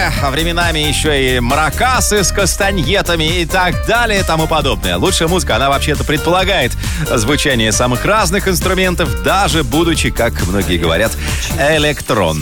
а временами еще и маракасы с кастаньетами и так далее и тому подобное. Лучшая музыка, она вообще-то предполагает звучание самых разных инструментов, даже будучи, как многие говорят, электронной.